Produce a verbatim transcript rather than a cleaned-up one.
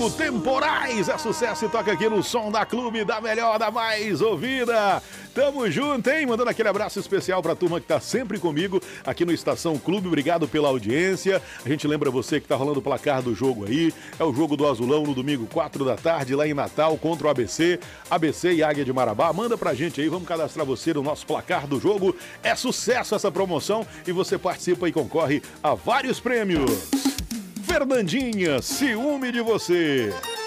disco Temporais. É sucesso e toca aqui no som da Clube, da melhor, da mais ouvida. Tamo junto, hein? Mandando aquele abraço especial pra turma que tá sempre comigo aqui no Estação Clube. Obrigado pela audiência. A gente lembra você que tá rolando o placar do jogo aí. É o jogo do Azulão no domingo, quatro da tarde, lá em Natal, contra o A B C. A B C e Águia de Marabá. Manda pra gente aí, vamos cadastrar você no nosso placar do jogo. É sucesso essa promoção e você participa e concorre a vários prêmios. Fernandinha, ciúme de você.